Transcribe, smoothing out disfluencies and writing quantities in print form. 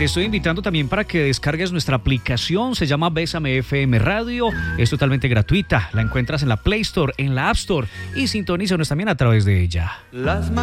te estoy invitando también para que descargues nuestra aplicación, se llama Bésame FM Radio, es totalmente gratuita, la encuentras en la Play Store, en la App Store y sintonízanos también a través de ella.